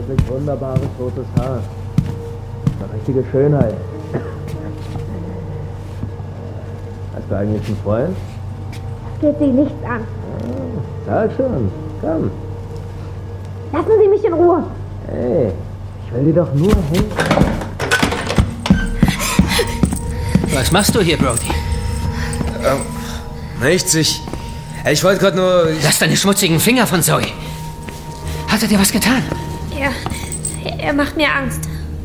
wirklich wunderbares rotes Haar. Eine richtige Schönheit. Hast du eigentlich einen Freund? Geht Sie nichts an. Sag schon, komm. Lassen Sie mich in Ruhe. Hey, ich will dir doch nur helfen. Was machst du hier, Brody? Nichts, ich wollte gerade nur... Lass deine schmutzigen Finger von Zoe. Hat er dir was getan? Er macht mir Angst.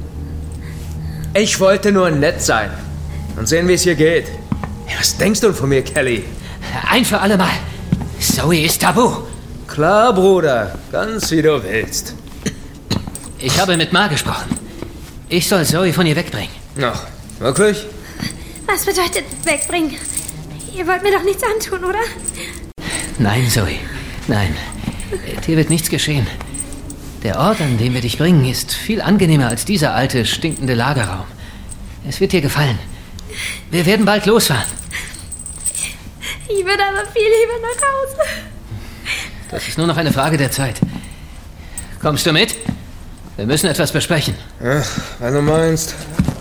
Ich wollte nur nett sein und sehen, wie es hier geht. Was denkst du von mir, Kelly? Ein für alle Mal. Zoe ist tabu. Klar, Bruder. Ganz wie du willst. Ich habe mit Ma gesprochen. Ich soll Zoe von ihr wegbringen. Ach, wirklich? Was bedeutet wegbringen? Ihr wollt mir doch nichts antun, oder? Nein, Zoe. Nein. Dir wird nichts geschehen. Der Ort, an dem wir dich bringen, ist viel angenehmer als dieser alte, stinkende Lagerraum. Es wird dir gefallen. Wir werden bald losfahren. Ich würde aber viel lieber nach Hause. Das ist nur noch eine Frage der Zeit. Kommst du mit? Wir müssen etwas besprechen. Ja, wenn du meinst.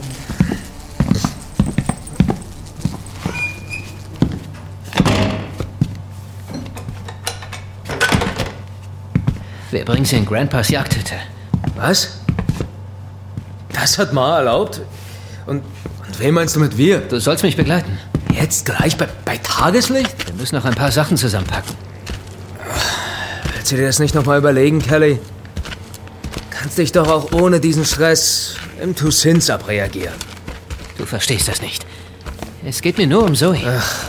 Wir bringen sie in Grandpas Jagdhütte. Was? Das hat Ma erlaubt? Und wen meinst du mit wir? Du sollst mich begleiten. Jetzt gleich bei Tageslicht? Wir müssen noch ein paar Sachen zusammenpacken. Willst du dir das nicht nochmal überlegen, Kelly? Kannst dich doch auch ohne diesen Stress im Two-Sins abreagieren. Du verstehst das nicht. Es geht mir nur um Zoe.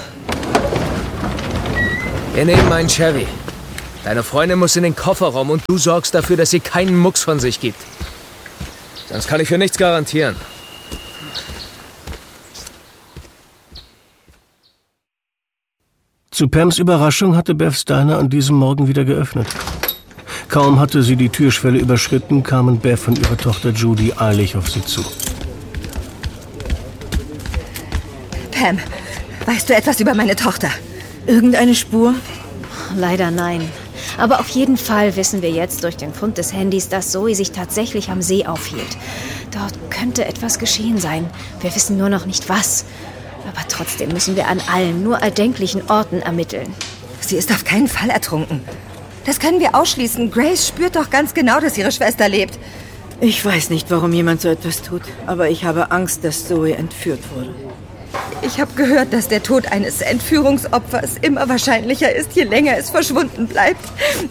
Wir nehmen meinen Chevy. Deine Freundin muss in den Kofferraum und du sorgst dafür, dass sie keinen Mucks von sich gibt. Sonst kann ich für nichts garantieren. Zu Pams Überraschung hatte Beths Diner an diesem Morgen wieder geöffnet. Kaum hatte sie die Türschwelle überschritten, kamen Beth und ihre Tochter Judy eilig auf sie zu. Pam, weißt du etwas über meine Tochter? Irgendeine Spur? Leider nein. Aber auf jeden Fall wissen wir jetzt durch den Fund des Handys, dass Zoe sich tatsächlich am See aufhielt. Dort könnte etwas geschehen sein. Wir wissen nur noch nicht was. Aber trotzdem müssen wir an allen, nur erdenklichen Orten ermitteln. Sie ist auf keinen Fall ertrunken. Das können wir ausschließen. Grace spürt doch ganz genau, dass ihre Schwester lebt. Ich weiß nicht, warum jemand so etwas tut, aber ich habe Angst, dass Zoe entführt wurde. Ich habe gehört, dass der Tod eines Entführungsopfers immer wahrscheinlicher ist, je länger es verschwunden bleibt.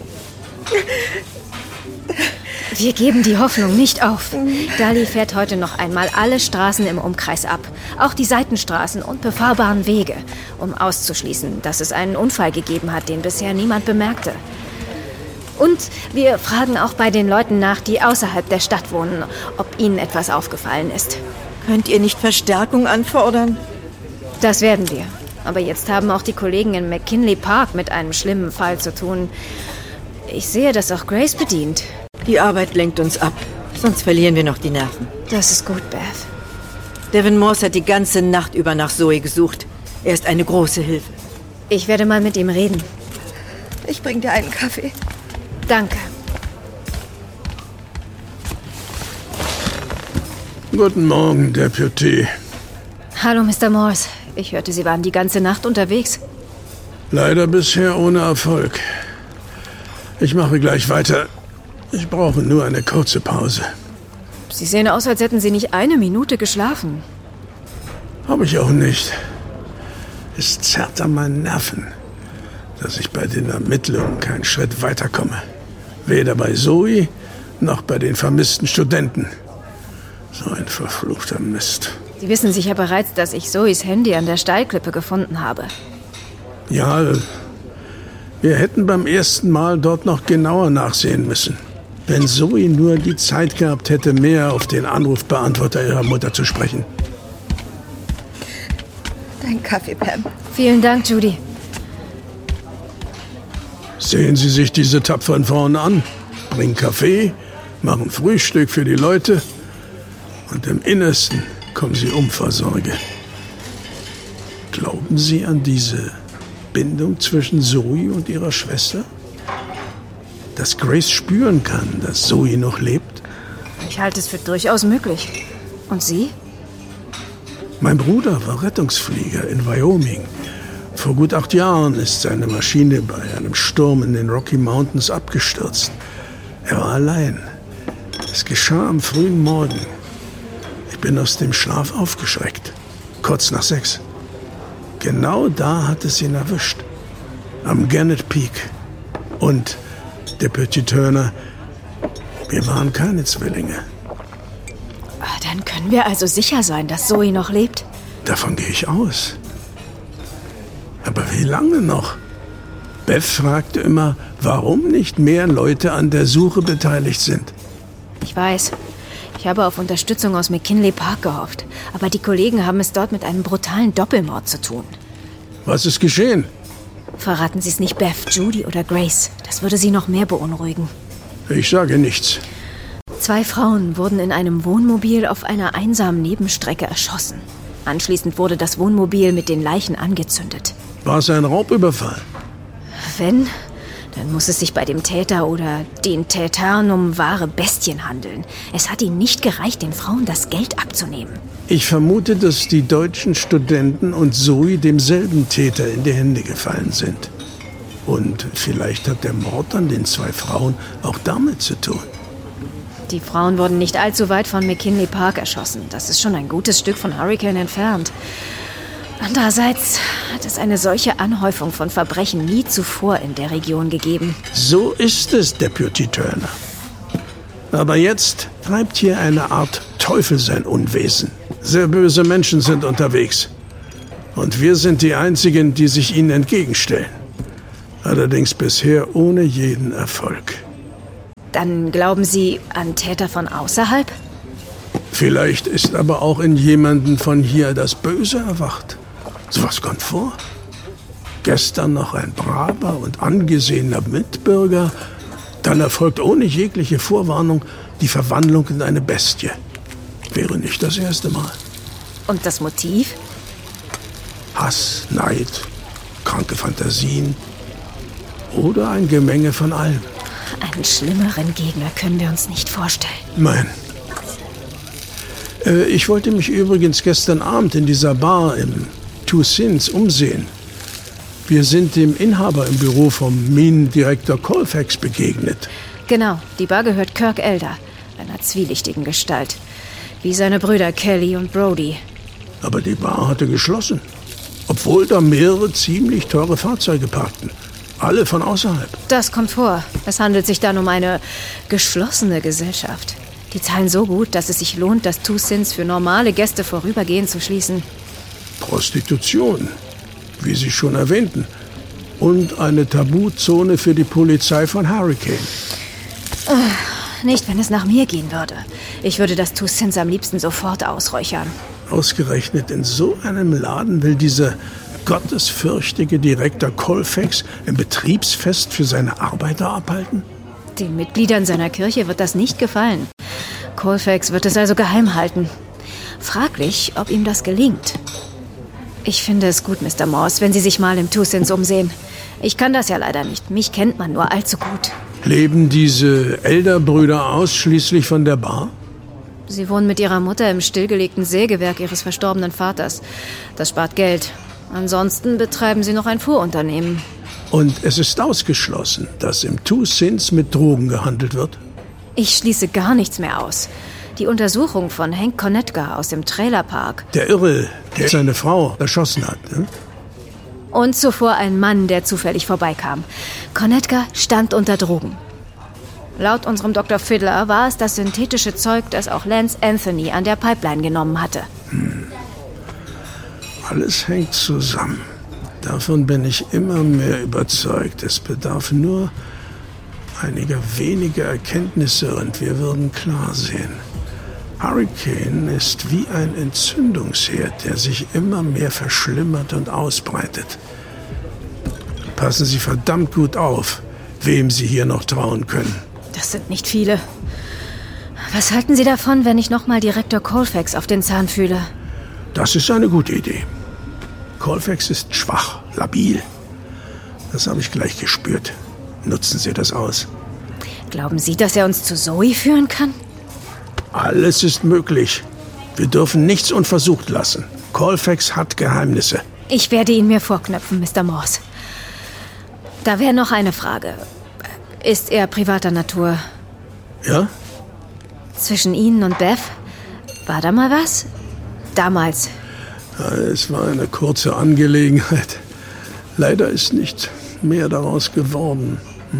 Wir geben die Hoffnung nicht auf. Dali fährt heute noch einmal alle Straßen im Umkreis ab. Auch die Seitenstraßen und befahrbaren Wege, um auszuschließen, dass es einen Unfall gegeben hat, den bisher niemand bemerkte. Und wir fragen auch bei den Leuten nach, die außerhalb der Stadt wohnen, ob ihnen etwas aufgefallen ist. Könnt ihr nicht Verstärkung anfordern? Das werden wir. Aber jetzt haben auch die Kollegen in McKinley Park mit einem schlimmen Fall zu tun. Ich sehe, dass auch Grace bedient. Die Arbeit lenkt uns ab. Sonst verlieren wir noch die Nerven. Das ist gut, Beth. Devin Morse hat die ganze Nacht über nach Zoe gesucht. Er ist eine große Hilfe. Ich werde mal mit ihm reden. Ich bring dir einen Kaffee. Danke. Guten Morgen, Deputy. Hallo, Mr. Morse. Ich hörte, Sie waren die ganze Nacht unterwegs. Leider bisher ohne Erfolg. Ich mache gleich weiter. Ich brauche nur eine kurze Pause. Sie sehen aus, als hätten Sie nicht eine Minute geschlafen. Habe ich auch nicht. Es zerrt an meinen Nerven, dass ich bei den Ermittlungen keinen Schritt weiterkomme. Weder bei Zoe noch bei den vermissten Studenten. So ein verfluchter Mist. Sie wissen sicher bereits, dass ich Zoes Handy an der Steilklippe gefunden habe. Ja, wir hätten beim ersten Mal dort noch genauer nachsehen müssen. Wenn Zoe nur die Zeit gehabt hätte, mehr auf den Anrufbeantworter ihrer Mutter zu sprechen. Dein Kaffee, Pam. Vielen Dank, Judy. Sehen Sie sich diese tapferen Frauen an, bringen Kaffee, machen Frühstück für die Leute und im Innersten kommen Sie um vor Sorge. Glauben Sie an diese Bindung zwischen Zoe und ihrer Schwester? dass Grace spüren kann, dass Zoe noch lebt? Ich halte es für durchaus möglich. Und Sie? Mein Bruder war Rettungsflieger in Wyoming. Vor gut 8 Jahren ist seine Maschine bei einem Sturm in den Rocky Mountains abgestürzt. Er war allein. Es geschah am frühen Morgen. Ich bin aus dem Schlaf aufgeschreckt. Kurz nach 6. Genau da hat es ihn erwischt. Am Gannett Peak. Und, Deputy Turner, wir waren keine Zwillinge. Dann können wir also sicher sein, dass Zoe noch lebt. Davon gehe ich aus. Aber wie lange noch? Beth fragte immer, warum nicht mehr Leute an der Suche beteiligt sind. Ich weiß. Ich habe auf Unterstützung aus McKinley Park gehofft. Aber die Kollegen haben es dort mit einem brutalen Doppelmord zu tun. Was ist geschehen? Verraten Sie es nicht Beth, Judy oder Grace. Das würde sie noch mehr beunruhigen. Ich sage nichts. 2 Frauen wurden in einem Wohnmobil auf einer einsamen Nebenstrecke erschossen. Anschließend wurde das Wohnmobil mit den Leichen angezündet. War es ein Raubüberfall? Wenn, dann muss es sich bei dem Täter oder den Tätern um wahre Bestien handeln. Es hat ihnen nicht gereicht, den Frauen das Geld abzunehmen. Ich vermute, dass die deutschen Studenten und Zoe demselben Täter in die Hände gefallen sind. Und vielleicht hat der Mord an den 2 Frauen auch damit zu tun. Die Frauen wurden nicht allzu weit von McKinley Park erschossen. Das ist schon ein gutes Stück von Hurricane entfernt. Andererseits hat es eine solche Anhäufung von Verbrechen nie zuvor in der Region gegeben. So ist es, Deputy Turner. Aber jetzt treibt hier eine Art Teufel sein Unwesen. Sehr böse Menschen sind unterwegs. Und wir sind die Einzigen, die sich ihnen entgegenstellen. Allerdings bisher ohne jeden Erfolg. Dann glauben Sie an Täter von außerhalb? Vielleicht ist aber auch in jemandem von hier das Böse erwacht. Sowas kommt vor. Gestern noch ein braver und angesehener Mitbürger, dann erfolgt ohne jegliche Vorwarnung die Verwandlung in eine Bestie. Wäre nicht das erste Mal. Und das Motiv? Hass, Neid, kranke Fantasien oder ein Gemenge von allem. Einen schlimmeren Gegner können wir uns nicht vorstellen. Nein. Ich wollte mich übrigens gestern Abend in dieser Bar im Two Sins umsehen. Wir sind dem Inhaber im Büro vom Minendirektor Colfax begegnet. Genau, die Bar gehört Kirk Elder, einer zwielichtigen Gestalt. Wie seine Brüder Kelly und Brody. Aber die Bar hatte geschlossen. Obwohl da mehrere ziemlich teure Fahrzeuge parkten. Alle von außerhalb. Das kommt vor. Es handelt sich dann um eine geschlossene Gesellschaft. Die zahlen so gut, dass es sich lohnt, das Two Sins für normale Gäste vorübergehend zu schließen. Prostitution, wie Sie schon erwähnten. Und eine Tabuzone für die Polizei von Hurricane. Nicht, wenn es nach mir gehen würde. Ich würde das Two Sins am liebsten sofort ausräuchern. Ausgerechnet in so einem Laden will dieser gottesfürchtige Direktor Colfax ein Betriebsfest für seine Arbeiter abhalten? Den Mitgliedern seiner Kirche wird das nicht gefallen. Colfax wird es also geheim halten. Fraglich, ob ihm das gelingt. Ich finde es gut, Mr. Morse, wenn Sie sich mal im Two Sins umsehen. Ich kann das ja leider nicht. Mich kennt man nur allzu gut. Leben diese Elder-Brüder ausschließlich von der Bar? Sie wohnen mit ihrer Mutter im stillgelegten Sägewerk ihres verstorbenen Vaters. Das spart Geld. Ansonsten betreiben sie noch ein Fuhrunternehmen. Und es ist ausgeschlossen, dass im Two Sins mit Drogen gehandelt wird? Ich schließe gar nichts mehr aus. Die Untersuchung von Hank Konetka aus dem Trailerpark. Der Irre, der seine Frau erschossen hat, ne? Und zuvor ein Mann, der zufällig vorbeikam. Konetka stand unter Drogen. Laut unserem Dr. Fiddler war es das synthetische Zeug, das auch Lance Anthony an der Pipeline genommen hatte. Alles hängt zusammen. Davon bin ich immer mehr überzeugt. Es bedarf nur einiger weniger Erkenntnisse und wir würden klar sehen. Hurricane ist wie ein Entzündungsherd, der sich immer mehr verschlimmert und ausbreitet. Passen Sie verdammt gut auf, wem Sie hier noch trauen können. Das sind nicht viele. Was halten Sie davon, wenn ich nochmal Direktor Colfax auf den Zahn fühle? Das ist eine gute Idee. Colfax ist schwach, labil. Das habe ich gleich gespürt. Nutzen Sie das aus. Glauben Sie, dass er uns zu Zoe führen kann? Alles ist möglich. Wir dürfen nichts unversucht lassen. Colfax hat Geheimnisse. Ich werde ihn mir vorknöpfen, Mr. Morse. Da wäre noch eine Frage. Ist er privater Natur? Ja? Zwischen Ihnen und Beth? War da mal was? Damals. Ja, es war eine kurze Angelegenheit. Leider ist nicht mehr daraus geworden.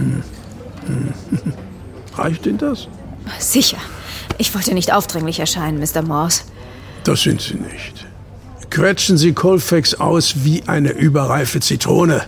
Reicht Ihnen das? Sicher. Ich wollte nicht aufdringlich erscheinen, Mr. Morse. Das sind Sie nicht. Quetschen Sie Colfax aus wie eine überreife Zitrone.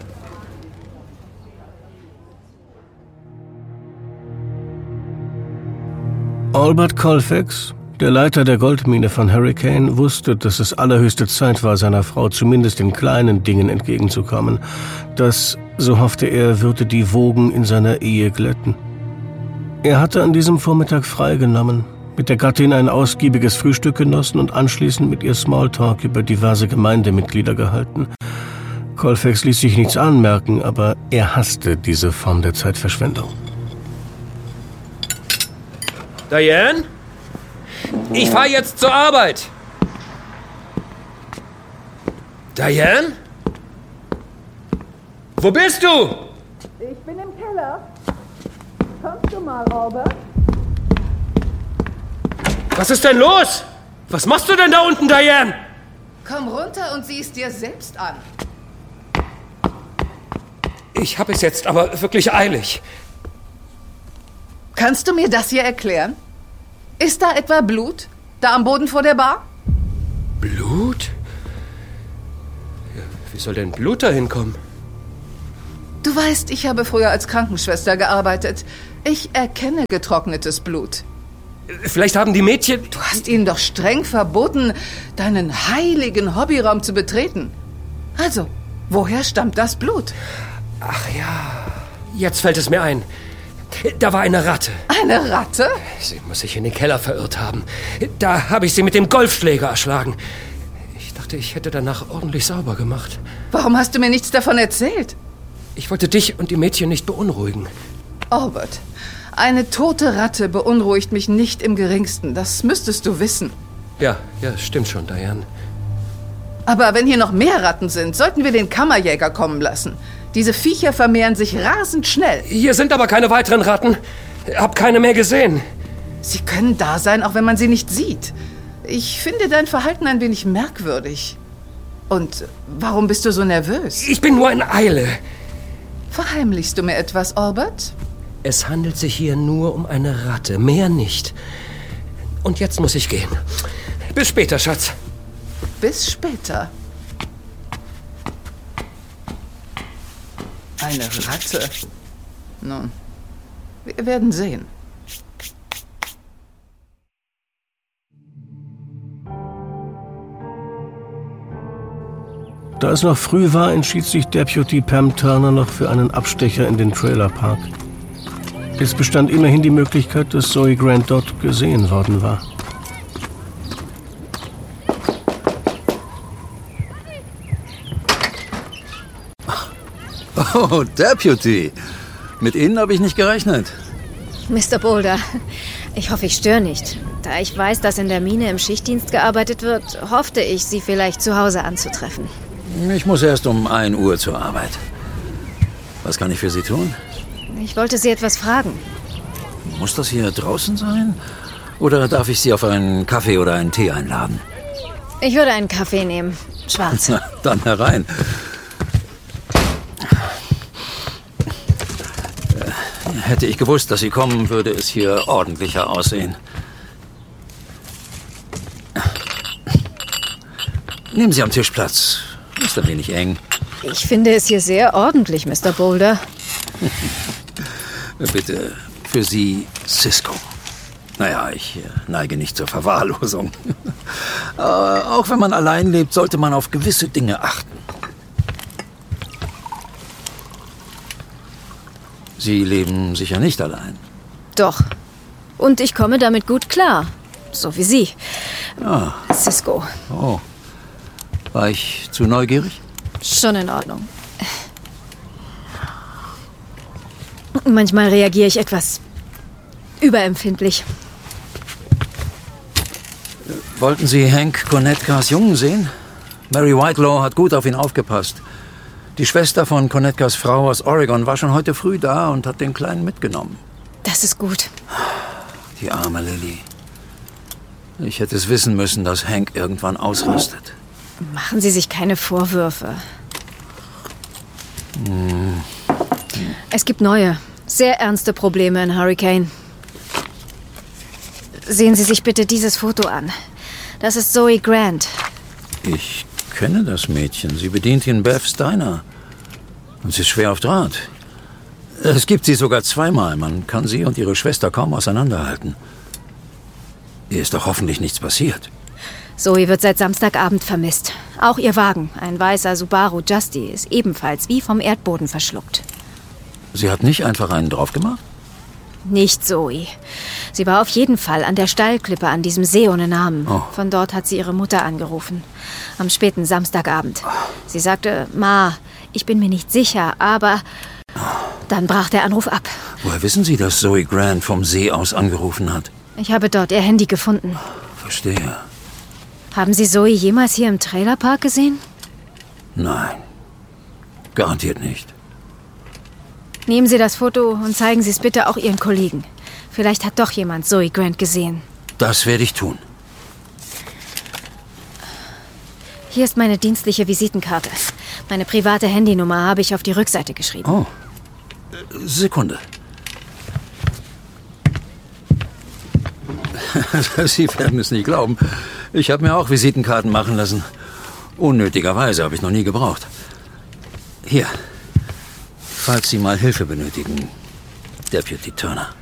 Albert Colfax, der Leiter der Goldmine von Hurricane, wusste, dass es allerhöchste Zeit war, seiner Frau zumindest in kleinen Dingen entgegenzukommen. Das, so hoffte er, würde die Wogen in seiner Ehe glätten. Er hatte an diesem Vormittag freigenommen, mit der Gattin ein ausgiebiges Frühstück genossen und anschließend mit ihr Smalltalk über diverse Gemeindemitglieder gehalten. Colfax ließ sich nichts anmerken, aber er hasste diese Form der Zeitverschwendung. Diane? Ich fahre jetzt zur Arbeit. Diane? Wo bist du? Ich bin im Keller. Kommst du mal, Robert? Was ist denn los? Was machst du denn da unten, Diane? Komm runter und sieh es dir selbst an. Ich habe es jetzt aber wirklich eilig. Kannst du mir das hier erklären? Ist da etwa Blut? Da am Boden vor der Bar? Blut? Ja, wie soll denn Blut da hinkommen? Du weißt, ich habe früher als Krankenschwester gearbeitet. Ich erkenne getrocknetes Blut. Vielleicht haben die Mädchen... Du hast ihnen doch streng verboten, deinen heiligen Hobbyraum zu betreten. Also, woher stammt das Blut? Ach ja, jetzt fällt es mir ein. Da war eine Ratte. Eine Ratte? Sie muss sich in den Keller verirrt haben. Da habe ich sie mit dem Golfschläger erschlagen. Ich dachte, ich hätte danach ordentlich sauber gemacht. Warum hast du mir nichts davon erzählt? Ich wollte dich und die Mädchen nicht beunruhigen. Albert, eine tote Ratte beunruhigt mich nicht im Geringsten. Das müsstest du wissen. Ja, stimmt schon, Diane. Aber wenn hier noch mehr Ratten sind, sollten wir den Kammerjäger kommen lassen. Diese Viecher vermehren sich rasend schnell. Hier sind aber keine weiteren Ratten. Hab keine mehr gesehen. Sie können da sein, auch wenn man sie nicht sieht. Ich finde dein Verhalten ein wenig merkwürdig. Und warum bist du so nervös? Ich bin nur in Eile. Verheimlichst du mir etwas, Albert? Es handelt sich hier nur um eine Ratte, mehr nicht. Und jetzt muss ich gehen. Bis später, Schatz. Bis später. Eine Ratte? Nun, wir werden sehen. Da es noch früh war, entschied sich Deputy Pam Turner noch für einen Abstecher in den Trailerpark. Es bestand immerhin die Möglichkeit, dass Zoe Grant dort gesehen worden war. Oh, Deputy. Mit Ihnen habe ich nicht gerechnet. Mr. Boulder, ich hoffe, ich störe nicht. Da ich weiß, dass in der Mine im Schichtdienst gearbeitet wird, hoffte ich, Sie vielleicht zu Hause anzutreffen. Ich muss erst um 1 Uhr zur Arbeit. Was kann ich für Sie tun? Ich wollte Sie etwas fragen. Muss das hier draußen sein? Oder darf ich Sie auf einen Kaffee oder einen Tee einladen? Ich würde einen Kaffee nehmen. Schwarz. Na, dann herein. Hätte ich gewusst, dass Sie kommen, würde es hier ordentlicher aussehen. Nehmen Sie am Tisch Platz. Ist ein wenig eng. Ich finde es hier sehr ordentlich, Mr. Boulder. Bitte, für Sie Cisco. Naja, ich neige nicht zur Verwahrlosung. Auch wenn man allein lebt, sollte man auf gewisse Dinge achten. Sie leben sicher nicht allein. Doch. Und ich komme damit gut klar. So wie Sie. Ah. Cisco. Oh. War ich zu neugierig? Schon in Ordnung. Manchmal reagiere ich etwas überempfindlich. Wollten Sie Hank Konetkas Jungen sehen? Mary Whitelaw hat gut auf ihn aufgepasst. Die Schwester von Konetkas Frau aus Oregon war schon heute früh da und hat den Kleinen mitgenommen. Das ist gut. Die arme Lily. Ich hätte es wissen müssen, dass Hank irgendwann ausrastet. Machen Sie sich keine Vorwürfe. Es gibt neue, sehr ernste Probleme in Hurricane. Sehen Sie sich bitte dieses Foto an. Das ist Zoe Grant. Ich kenne das Mädchen. Sie bedient in Beth's Diner. Und sie ist schwer auf Draht. Es gibt sie sogar zweimal. Man kann sie und ihre Schwester kaum auseinanderhalten. Ihr ist doch hoffentlich nichts passiert. Zoe wird seit Samstagabend vermisst. Auch ihr Wagen, ein weißer Subaru Justy, ist ebenfalls wie vom Erdboden verschluckt. Sie hat nicht einfach einen draufgemacht? Nicht Zoe. Sie war auf jeden Fall an der Steilklippe an diesem See ohne Namen. Oh. Von dort hat sie ihre Mutter angerufen. Am späten Samstagabend. Sie sagte, Ma, ich bin mir nicht sicher, aber... Dann brach der Anruf ab. Woher wissen Sie, dass Zoe Grant vom See aus angerufen hat? Ich habe dort ihr Handy gefunden. Verstehe. Haben Sie Zoe jemals hier im Trailerpark gesehen? Nein. Garantiert nicht. Nehmen Sie das Foto und zeigen Sie es bitte auch Ihren Kollegen. Vielleicht hat doch jemand Zoe Grant gesehen. Das werde ich tun. Hier ist meine dienstliche Visitenkarte. Meine private Handynummer habe ich auf die Rückseite geschrieben. Oh. Sekunde. Sie werden es nicht glauben. Ich habe mir auch Visitenkarten machen lassen. Unnötigerweise, habe ich noch nie gebraucht. Hier. Falls Sie mal Hilfe benötigen, Deputy Turner.